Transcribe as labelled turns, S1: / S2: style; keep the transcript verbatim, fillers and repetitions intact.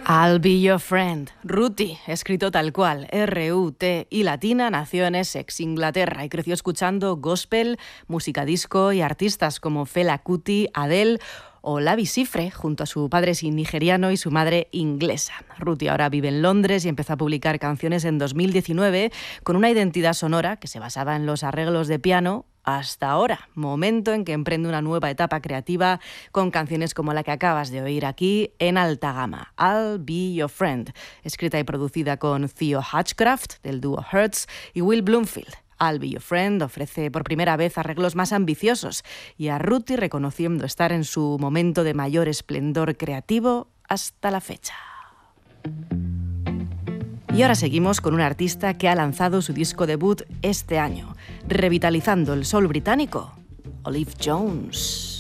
S1: I'll be your friend. Ruti, escrito tal cual, R U T y latina, nació en Essex, Inglaterra, y creció escuchando gospel, música disco y artistas como Fela Kuti, Adele o Lavi Siffre, junto a su padre nigeriano y su madre inglesa. Ruti ahora vive en Londres y empezó a publicar canciones en dos mil diecinueve con una identidad sonora que se basaba en los arreglos de piano hasta ahora, momento en que emprende una nueva etapa creativa con canciones como la que acabas de oír aquí en alta gama, I'll Be Your Friend, escrita y producida con Theo Hutchcraft del dúo Hertz y Will Bloomfield. I'll Be Your Friend ofrece por primera vez arreglos más ambiciosos y a Ruti reconociendo estar en su momento de mayor esplendor creativo hasta la fecha. Y ahora seguimos con un artista que ha lanzado su disco debut este año, revitalizando el soul británico, Olive Jones.